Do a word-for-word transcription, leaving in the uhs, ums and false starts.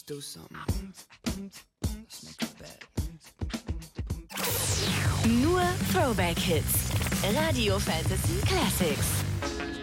do something. Let's make a bet. Nur Throwback-Hits. Radio Fantasy Classics.